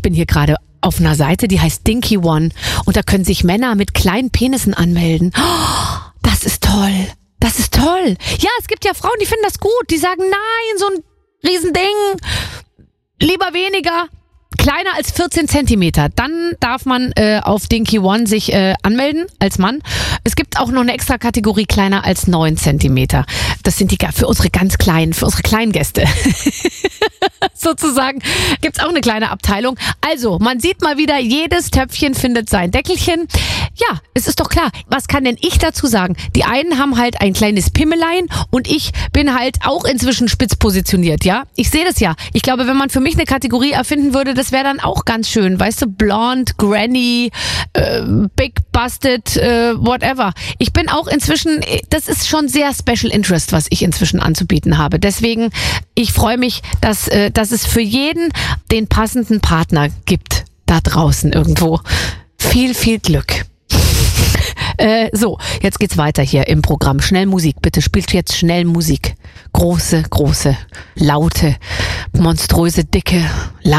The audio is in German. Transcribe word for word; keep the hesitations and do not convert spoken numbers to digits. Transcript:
bin hier gerade auf einer Seite, die heißt Dinky One und da können sich Männer mit kleinen Penissen anmelden. Oh, das ist toll. Das ist toll. Ja, es gibt ja Frauen, die finden das gut. Die sagen, nein, so ein Riesending, lieber weniger. Kleiner als vierzehn Zentimeter. Dann darf man äh, auf Dinky One sich äh, anmelden als Mann. Es gibt auch noch eine extra Kategorie kleiner als neun Zentimeter. Das sind die für unsere ganz kleinen, für unsere kleinen Gäste. Sozusagen gibt's auch eine kleine Abteilung. Also, man sieht mal wieder, jedes Töpfchen findet sein Deckelchen. Ja, es ist doch klar. Was kann denn ich dazu sagen? Die einen haben halt ein kleines Pimmelein und ich bin halt auch inzwischen spitz positioniert, ja? Ich sehe das ja. Ich glaube, wenn man für mich eine Kategorie erfinden würde, das wäre dann auch ganz schön. Weißt du, Blonde, Granny, äh, Big Busted, äh, whatever. Ich bin auch inzwischen, das ist schon sehr Special Interest, was ich inzwischen anzubieten habe. Deswegen, ich freue mich, dass, äh, dass es für jeden den passenden Partner gibt da draußen irgendwo. Viel, viel Glück. Äh, so, jetzt geht's weiter hier im Programm. Schnell Musik, bitte spielt jetzt schnell Musik. Große, große, laute, monströse, dicke, lange.